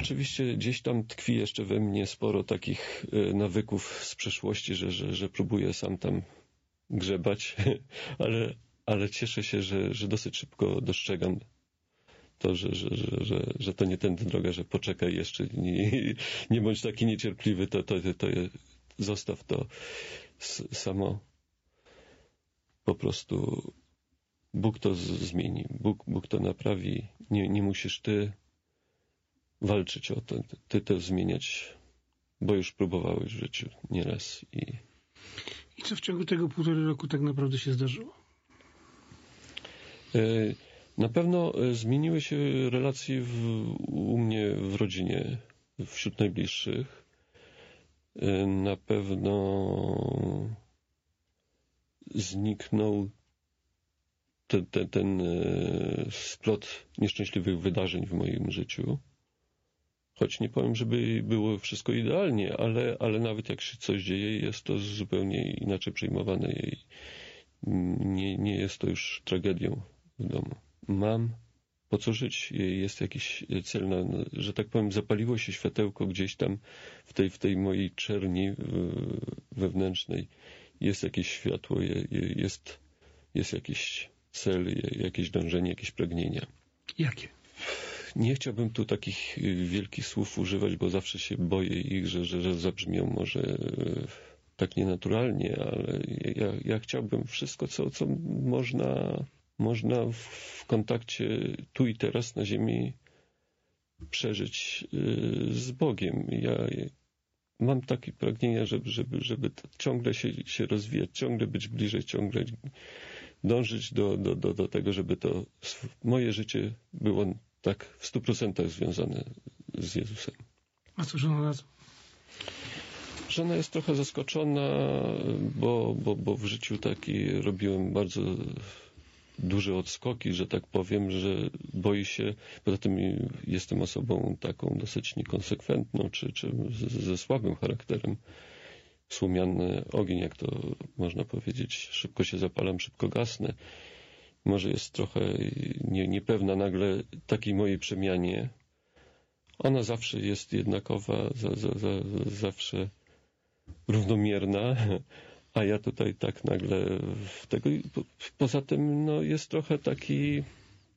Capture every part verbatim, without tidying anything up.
oczywiście gdzieś tam tkwi jeszcze we mnie sporo takich nawyków z przeszłości, że, że, że próbuję sam tam grzebać, ale, ale cieszę się, że, że dosyć szybko dostrzegam to, że, że, że, że, że to nie tędy droga, że poczekaj jeszcze, nie, nie bądź taki niecierpliwy, to, to, to, to zostaw to samo. Po prostu Bóg to z- zmieni, Bóg, Bóg to naprawi, nie, nie musisz ty walczyć o to, ty to zmieniać, bo już próbowałeś w życiu nieraz. I I co w ciągu tego półtorej roku tak naprawdę się zdarzyło? Na pewno zmieniły się relacje w, u mnie w rodzinie, wśród najbliższych. Na pewno zniknął ten, ten, ten splot nieszczęśliwych wydarzeń w moim życiu. Choć nie powiem, żeby było wszystko idealnie, ale, ale nawet jak się coś dzieje, jest to zupełnie inaczej przyjmowane i nie, nie jest to już tragedią w domu. Mam po co żyć, jest jakiś cel, na, że tak powiem, zapaliło się światełko gdzieś tam w tej, w tej mojej czerni wewnętrznej. Jest jakieś światło, jest, jest jakiś cel, jakieś dążenie, jakieś pragnienia. Jakie? Nie chciałbym tu takich wielkich słów używać, bo zawsze się boję ich, że, że, że zabrzmią może tak nienaturalnie, ale ja, ja chciałbym wszystko, co, co można, można w kontakcie tu i teraz na ziemi przeżyć z Bogiem. Ja mam takie pragnienia, żeby, żeby, żeby ciągle się, się rozwijać, ciągle być bliżej, ciągle dążyć do, do, do, do tego, żeby to moje życie było tak w stu procentach związane z Jezusem. A co żona na to? Żona jest trochę zaskoczona, bo, bo, bo w życiu taki robiłem bardzo duże odskoki, że tak powiem, że boi się, poza tym jestem osobą taką dosyć niekonsekwentną, czy, czy ze słabym charakterem. Słomiany ogień, jak to można powiedzieć, szybko się zapalam, szybko gasnę. Może jest trochę nie, niepewna nagle takiej mojej przemianie. Ona zawsze jest jednakowa, za, za, za, zawsze równomierna, a ja tutaj tak nagle w tego. Po, poza tym no, jest trochę taki yy,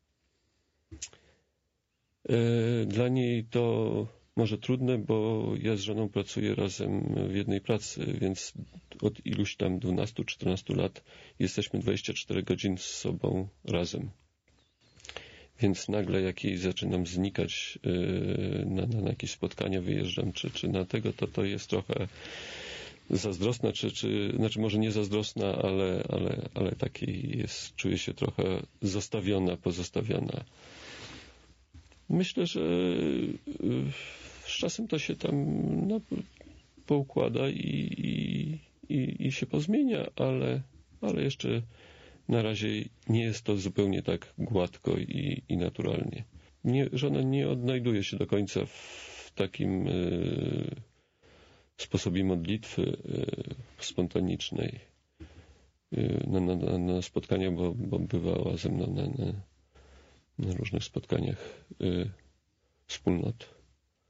dla niej to może trudne, bo ja z żoną pracuję razem w jednej pracy, więc od iluś tam dwunastu czternastu lat jesteśmy dwadzieścia cztery godziny z sobą razem. Więc nagle jak jej zaczynam znikać yy, na, na, na jakieś spotkania, wyjeżdżam, czy, czy na tego, to to jest trochę zazdrosna, czy, czy znaczy może nie zazdrosna, ale, ale, ale takiej jest, czuje się trochę zostawiona, pozostawiona. Myślę, że yy, z czasem to się tam no, poukłada i, i, i, i się pozmienia, ale, ale jeszcze na razie nie jest to zupełnie tak gładko i, i naturalnie. Nie, żona nie odnajduje się do końca w takim y, sposobie modlitwy y, spontanicznej y, na, na, na spotkaniach, bo, bo bywała ze mną na, na, na różnych spotkaniach y, wspólnot.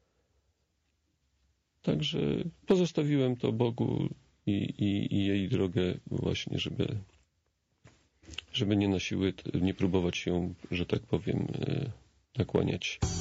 Także pozostawiłem to Bogu i, i, i jej drogę właśnie, żeby, żeby nie na siłę, nie próbować ją, że tak powiem, nakłaniać.